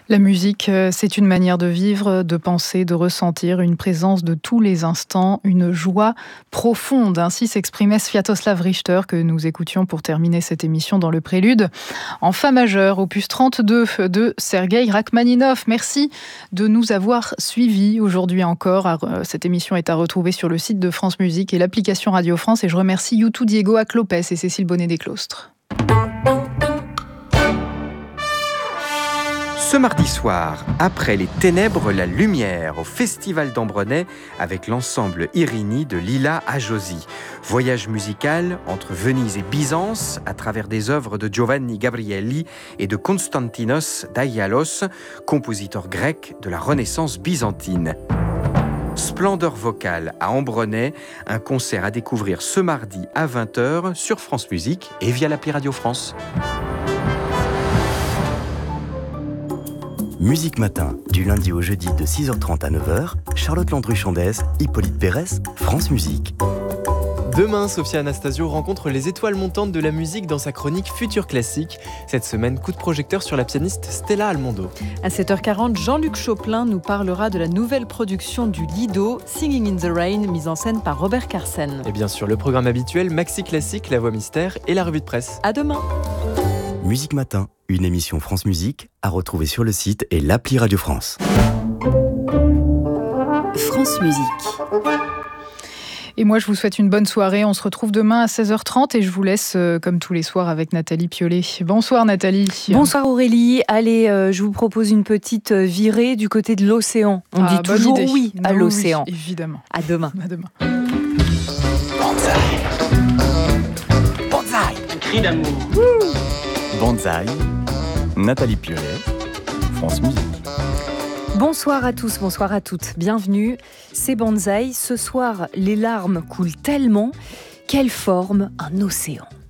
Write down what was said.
La musique, c'est une manière de vivre, de penser, de ressentir, une présence de tous les instants, une joie profonde. Ainsi s'exprimait Sviatoslav Richter, que nous écoutions pour terminer cette émission dans le prélude. En fa majeur, opus 32 de Sergueï Rachmaninov. Merci de nous avoir suivis aujourd'hui encore. Cette émission est à retrouver sur le site de France Musique et l'application Radio France. Et je remercie Youtou Diego Aclopes et Cécile Bonnet-Desclostres. Ce mardi soir, après les ténèbres, la lumière au Festival d'Ambronay avec l'ensemble Irini de Lila Ajosi. Voyage musical entre Venise et Byzance à travers des œuvres de Giovanni Gabrielli et de Konstantinos Daialos, compositeur grec de la Renaissance byzantine. Splendeur vocale à Ambronay, un concert à découvrir ce mardi à 20h sur France Musique et via l'appli Radio France. Musique Matin, du lundi au jeudi de 6h30 à 9h, Charlotte Landru-Chandès, Hippolyte Pérès, France Musique. Demain, Sophia Anastasio rencontre les étoiles montantes de la musique dans sa chronique Futur Classique. Cette semaine, coup de projecteur sur la pianiste Stella Almondo. À 7h40, Jean-Luc Choplin nous parlera de la nouvelle production du Lido, Singing in the Rain, mise en scène par Robert Carsen. Et bien sûr, le programme habituel, Maxi Classique, La Voix Mystère et la revue de presse. À demain. Musique Matin, une émission France Musique à retrouver sur le site et l'appli Radio France. France Musique. Et moi, je vous souhaite une bonne soirée. On se retrouve demain à 16h30 et je vous laisse, comme tous les soirs, avec Nathalie Piollet. Bonsoir Nathalie. Bonsoir Aurélie. Allez, je vous propose une petite virée du côté de l'océan. On dit toujours idée. Oui à l'océan. Oui, évidemment. À demain. À demain. Banzai. Banzai. Cri d'amour. Banzai. Nathalie Piollet, France Musique. Bonsoir à tous, bonsoir à toutes. Bienvenue, c'est Banzai. Ce soir, les larmes coulent tellement qu'elles forment un océan.